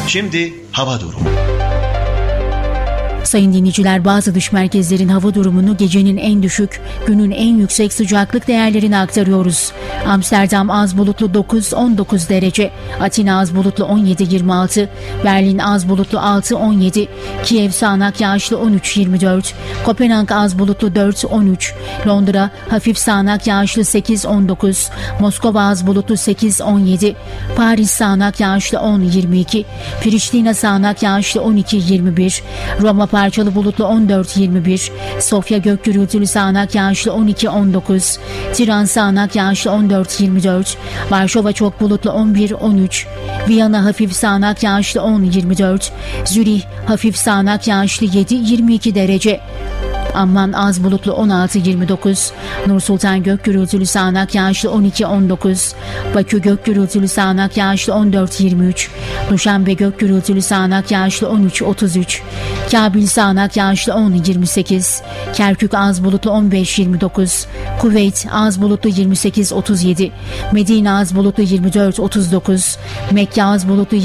Şimdi hava durumu. Sayın dinleyiciler, bazı dış merkezlerin hava durumunu gecenin en düşük, günün en yüksek sıcaklık değerlerini aktarıyoruz. Amsterdam az bulutlu 9-19 derece, Atina az bulutlu 17-26, Berlin az bulutlu 6-17, Kiev sağanak yağışlı 13-24, Kopenhag az bulutlu 4-13, Londra hafif sağanak yağışlı 8-19, Moskova az bulutlu 8-17, Paris sağanak yağışlı 10-22, Priştina sağanak yağışlı 12-21, Roma parçalı bulutlu 14-21, Sofya gök gürültülü sağanak yağışlı 12-19, Tiran sağanak yağışlı 14-24, Varşova çok bulutlu 11-13, Viyana hafif sağanak yağışlı 10-24, Zürih hafif sağanak yağışlı 7-22 derece, Amman az bulutlu 16-29, Nur Sultan gök gürültülü sağanak yağışlı 12-19, Bakü gök gürültülü sağanak yağışlı 14-23, Duşanbe gök gürültülü sağanak yağışlı 13-33, Kabil sağanak yağışlı 10-28, Kerkük az bulutlu 15-29, Kuveyt az bulutlu 28-37, Medine az bulutlu 24-39, Mekke az bulutlu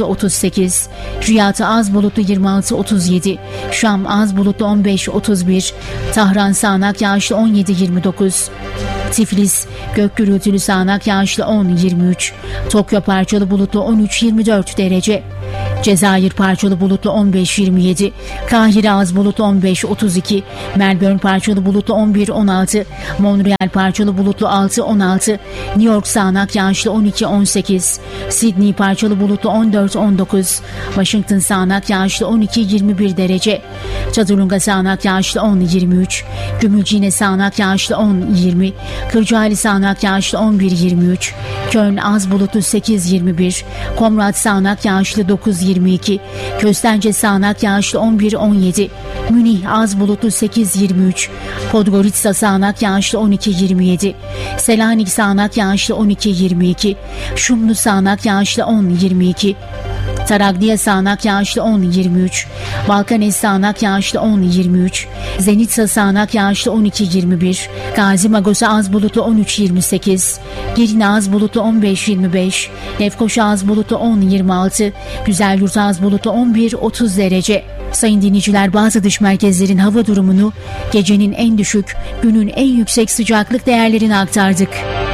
27-38, Riyad az bulutlu 26-37, Şam az bulutlu 15-31, Tahran sağanak yağışlı 17-29, Tiflis gök gürültülü sağanak yağışlı 10-23, Tokyo parçalı bulutlu 13-24 derece, Cezayir parçalı bulutlu 15-27, Kahire az bulutlu 15-32, Melbourne parçalı bulutlu 11-16, Montreal parçalı bulutlu 6-16, New York sağanak yağışlı 12-18, Sydney parçalı bulutlu 14-19, Washington sağanak yağışlı 12-21 derece, Çadırlunga sağanak yağışlı 10-23, Gümülcine sağanak yağışlı 10-20, Kırcaali sağanak yağışlı 11-23, Köln az bulutlu 8-21, Komrad sağanak yağışlı 9-22, Köstence sağanak yağışlı 11-17, Münih az bulutlu 8-23, Podgorica sağanak yağışlı 12-27, Selanik sağanak yağışlı 12-22, Şumlu sağanak yağışlı 10-22, Taraglia sağanak yağışlı 10-23, Balkanes sağanak yağışlı 10-23, Zenitsa sağanak yağışlı 12-21, Gazi Magosa az bulutlu 13-28, Girne az bulutlu 15-25, Lefkoşa az bulutlu 10-26, Güzelyurt az bulutlu 11-30 derece. Sayın dinleyiciler, bazı dış merkezlerin hava durumunu gecenin en düşük, günün en yüksek sıcaklık değerlerini aktardık.